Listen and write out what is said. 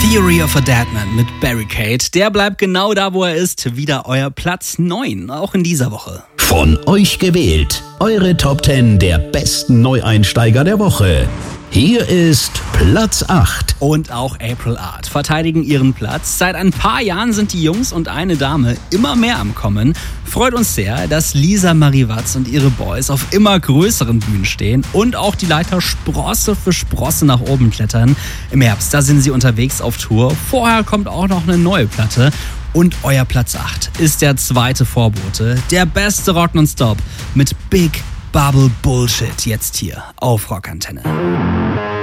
Theory of a Deadman mit Barricade. Der bleibt genau da, wo er ist. Wieder euer Platz 9, auch in dieser Woche. Von euch gewählt. Eure Top 10 der besten Neueinsteiger der Woche. Hier ist Platz 8. Und auch April Art verteidigen ihren Platz. Seit ein paar Jahren sind die Jungs und eine Dame immer mehr am Kommen. Freut uns sehr, dass Lisa Marie Watz und ihre Boys auf immer größeren Bühnen stehen und auch die Leiter Sprosse für Sprosse nach oben klettern. Im Herbst, da sind sie unterwegs auf Tour. Vorher kommt auch noch eine neue Platte. Und euer Platz 8 ist der zweite Vorbote, der beste Rock nonstop mit Big Bubble Bullshit, jetzt hier auf Rockantenne.